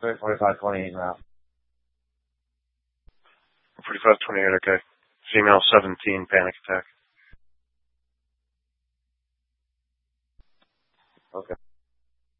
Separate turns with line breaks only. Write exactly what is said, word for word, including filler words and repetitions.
forty-five twenty-eight route.
forty-five twenty-eight, okay. Female seventeen, panic attack.
Okay.